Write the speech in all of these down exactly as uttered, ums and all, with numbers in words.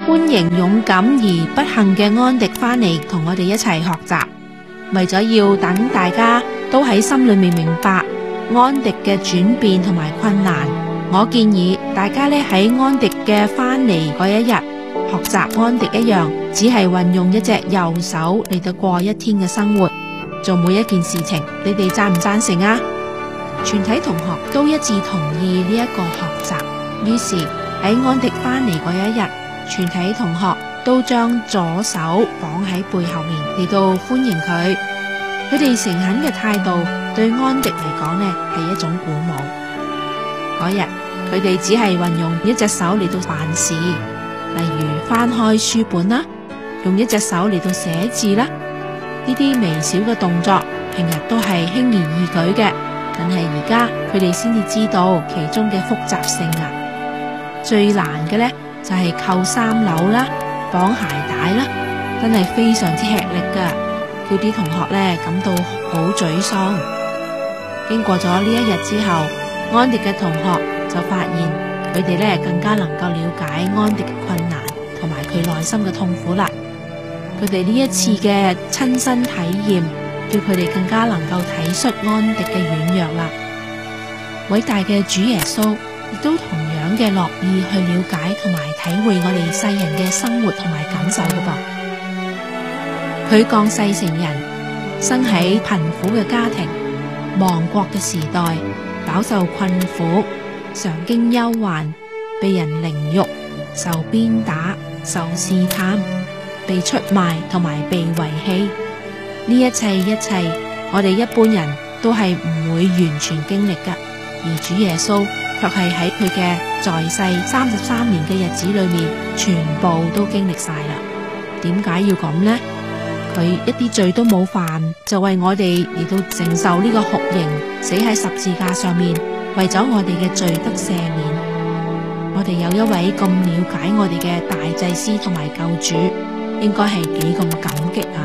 歡迎勇敢而不幸嘅安迪返嚟同我哋一齊學習。為咗要等大家都喺心裏面明白安迪嘅轉變同埋困難，我建議大家咧喺安迪嘅返嚟嗰一日，學習安迪一樣，只係運用一隻右手嚟到過一天嘅生活，做每一件事情。你哋贊唔贊成啊？全體同學都一致同意呢一個學習，於是喺安迪返嚟嗰一日，全體同學都將左手綁喺背後面嚟到歡迎佢。佢哋誠懇嘅態度對安迪嚟講呢係一種鼓舞。嗰日佢哋只係運用一隻手嚟到辦事，例如翻開書本啦，用一隻手嚟到寫字啦。呢啲微小嘅動作平日都係輕而易舉嘅，但係而家佢哋先至知道其中嘅複雜性啊！最難嘅呢，就係扣衫紐啦、綁鞋帶啦，真係非常之吃力噶，叫啲同學咧感到好沮喪。經過咗呢一日之後，安迪嘅同學就發現佢哋咧更加能夠了解安迪嘅困難同埋佢內心嘅痛苦啦。佢哋呢一次嘅親身體驗，叫佢哋更加能夠體恤安迪嘅軟弱啦。偉大嘅主耶穌亦都同樣嘅樂意去了解同埋體會我哋世人嘅生活同埋感受噶噃。佢降世成人，生喺貧苦嘅家庭、亡國嘅時代，飽受困苦，常經憂患，被人凌辱、受鞭打、受試探，被出賣同埋被遺棄。呢一切一切，我哋一般人都係唔會完全經歷噶，而主耶穌卻係喺佢嘅在世三十三年嘅日子裏面，全部都經歷晒啦。點解要咁呢？佢一啲罪都冇犯，就為我哋嚟到承受呢個酷刑，死喺十字架上面，為咗我哋嘅罪得赦免。我哋有一位咁了解我哋嘅大祭司同埋救主，應該係幾咁感激啊！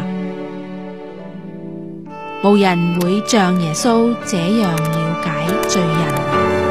無人會像耶穌這樣了解罪人。